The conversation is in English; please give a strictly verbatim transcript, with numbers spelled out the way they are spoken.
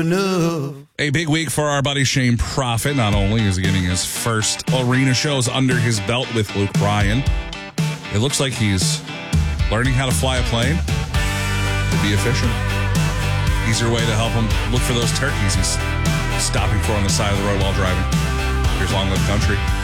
A big week for our buddy Shane Profit. Not only is he getting his first arena shows under his belt with Luke Bryan, it looks like he's learning how to fly a plane to be efficient. Easier way to help him look for those turkeys he's stopping for on the side of the road while driving. Here's Long Live Country.